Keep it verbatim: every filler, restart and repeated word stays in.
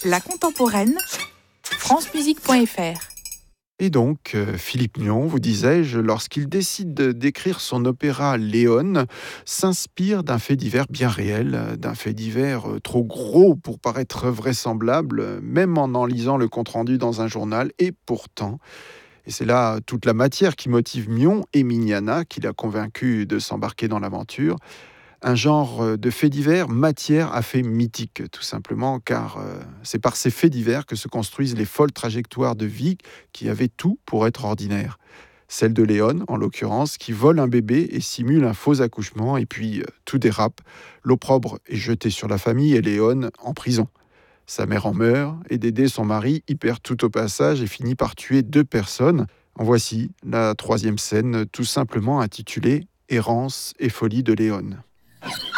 La contemporaine, francemusique point f r. Et donc, euh, Philippe Nion, vous disais-je, lorsqu'il décide de- d'écrire son opéra Léon, s'inspire d'un fait divers bien réel, euh, d'un fait divers euh, trop gros pour paraître vraisemblable, euh, même en en lisant le compte-rendu dans un journal, et pourtant, et c'est là toute la matière qui motive Mion et Mignana, qui l'a convaincu de s'embarquer dans l'aventure, un genre euh, de faits divers, matière à faits mythiques, tout simplement, car euh, c'est par ces faits divers que se construisent les folles trajectoires de vie qui avaient tout pour être ordinaires. Celle de Léon, en l'occurrence, qui vole un bébé et simule un faux accouchement, et puis euh, tout dérape. L'opprobre est jeté sur la famille et Léon en prison. Sa mère en meurt, et Dédé, son mari, y perd tout au passage et finit par tuer deux personnes. En voici la troisième scène, tout simplement intitulée Errance et folie de Léon.